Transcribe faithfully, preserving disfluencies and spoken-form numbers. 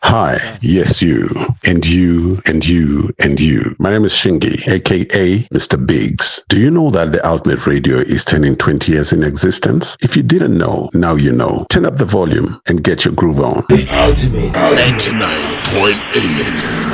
Hi, yes, you, and you, and you, and you. My name is Shingy, aka Mister Biggs. Do you know that the Ultimate Radio is turning twenty years in existence? If you didn't know, now you know. Turn up the volume and get your groove on. The Ultimate ninety-nine point eight.